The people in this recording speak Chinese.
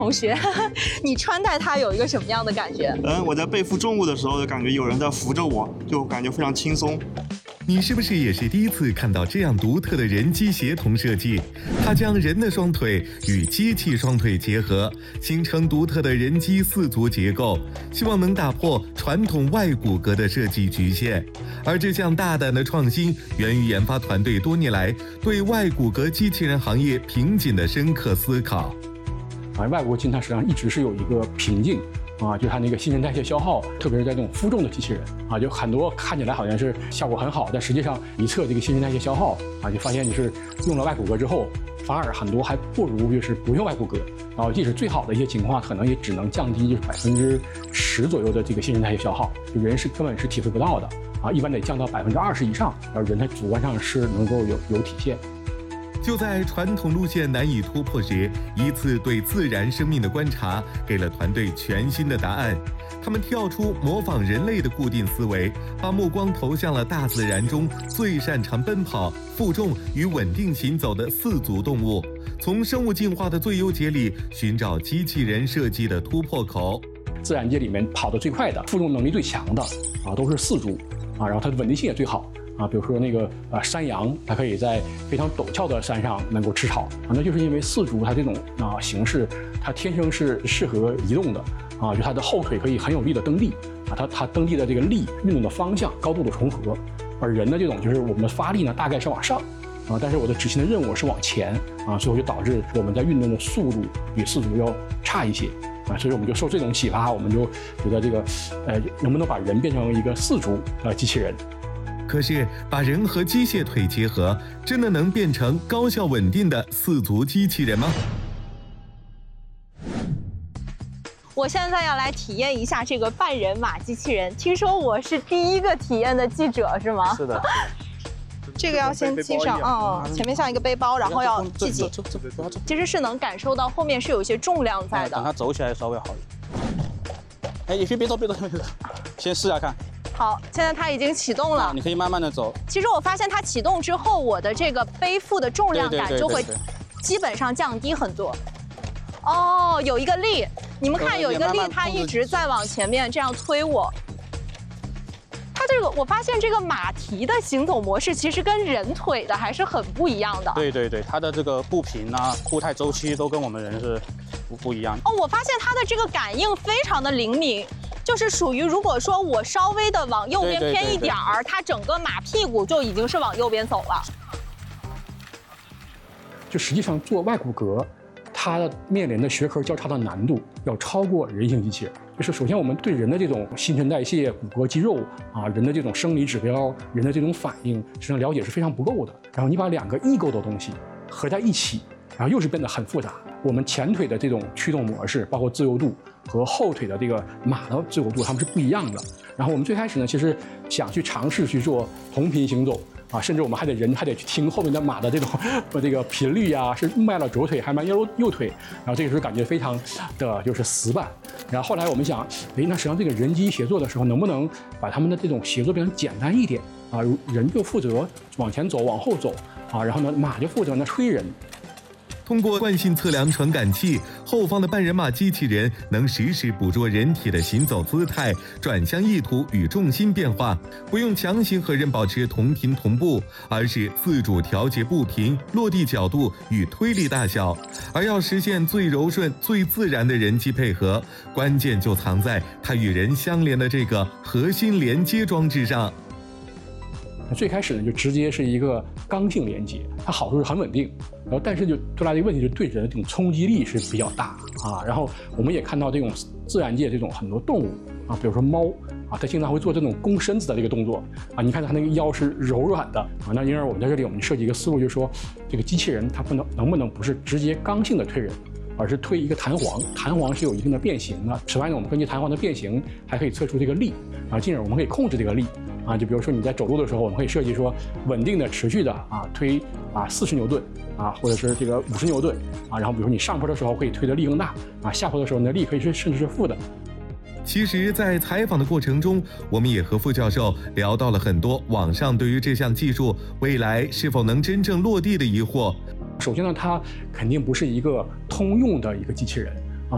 同学，你穿戴它有一个什么样的感觉？ 我在背负重物的时候，就感觉有人在扶着我，就感觉非常轻松。 你是不是也是第一次看到这样独特的人机协同设计？它将人的双腿与机器双腿结合，形成独特的人机四足结构，希望能打破传统外骨骼的设计局限。而这项大胆的创新，源于研发团队多年来对外骨骼机器人行业瓶颈的深刻思考。 外骨骼机它实际上一直是有一个瓶颈。就它那个新陈代谢消耗，特别是在这种负重的机器人就很多看起来好像是效果很好，但实际上一测这个新陈代谢消耗就发现就是用了外骨骼之后，反而很多还不如就是不用外骨骼。然后即使最好的一些情况，可能也只能降低就是10%左右的这个新陈代谢消耗，就人是根本是体会不到的一般得降到20%以上，然后人在主观上是能够有体现。 就在传统路线难以突破时，一次对自然生命的观察给了团队全新的答案。他们跳出模仿人类的固定思维，把目光投向了大自然中最擅长奔跑、负重与稳定行走的四足动物，从生物进化的最优解里寻找机器人设计的突破口。 自然界里面跑得最快的、负重能力最强的都是四足然后它的稳定性也最好。比如说那个山羊，它可以在非常陡峭的山上能够吃草那就是因为四足它这种形式，它天生是适合移动的就它的后腿可以很有力的蹬地它蹬地的这个力、运动的方向、高度的重合。而人的这种就是我们的发力呢，大概是往上但是我的执行的任务是往前所以就导致我们在运动的速度比四足要差一些所以我们就受这种启发，我们就觉得这个能不能把人变成一个四足机器人。 可是，把人和机械腿结合，真的能变成高效稳定的四足机器人吗？ 我现在要来体验一下这个半人马机器人。听说我是第一个体验的记者，是吗？ 是的。 这个要先系上，前面像一个背包，然后要系紧。其实是能感受到后面是有一些重量在的。 等它走起来稍微好一点。你先别走，先试下看。 好，现在它已经启动了， 你可以慢慢的走。 其实我发现它启动之后，我的这个背负的重量感就会基本上降低很多。有一个力，你们看有一个力，它一直在往前面这样推我。它这个，我发现这个马蹄的行走模式其实跟人腿的还是很不一样的。 对，它的这个步频步态周期都跟我们人是不一样。 我发现它的这个感应非常的灵敏。就是属于，如果说我稍微的往右边偏一点儿，它整个马屁股就已经是往右边走了。 就实际上做外骨骼，它面临的学科交叉的难度要超过人形机器人。就是首先我们对人的这种新陈代谢、骨骼肌肉人的这种生理指标、人的这种反应，实际上了解是非常不够的。然后你把两个异构的东西合在一起，然后又是变得很复杂。我们前腿的这种驱动模式，包括自由度和后腿的这个马的自由度，它们是不一样的。然后我们最开始呢，其实想去尝试去做同频行走甚至我们还得去听后面的马的这种这个频率是迈了左腿还迈右腿，然后这个时候感觉非常的就是死板。然后后来我们想，那实际上这个人机协作的时候，能不能把他们的这种协作变成简单一点人就负责往前走、往后走然后呢马就负责催人。 通过惯性测量传感器，后方的半人马机器人能实时捕捉人体的行走姿态、转向意图与重心变化，不用强行和人保持同频同步，而是自主调节步频、落地角度与推力大小。而要实现最柔顺、最自然的人机配合，关键就藏在它与人相连的这个核心连接装置上。 最开始呢，就直接是一个刚性连接，它好处是很稳定，然后但是就出来的一个问题，就是对人的这种冲击力是比较大然后我们也看到这种自然界这种很多动物比如说猫它经常会做这种弓身子的这个动作你看它那个腰是柔软的那因而我们在这里我们设计一个思路，就是说这个机器人它能不能不是直接刚性的推人，而是推一个弹簧，弹簧是有一定的变形的。此外呢，我们根据弹簧的变形，还可以测出这个力进而我们可以控制这个力就比如说你在走路的时候，我们可以设计说稳定的、持续的推40牛顿或者是这个50牛顿然后比如说你上坡的时候可以推的力更大下坡的时候你的力可以是甚至是负的。 其实，在采访的过程中，我们也和副教授聊到了很多网上对于这项技术未来是否能真正落地的疑惑。 首先呢，它肯定不是一个通用的一个机器人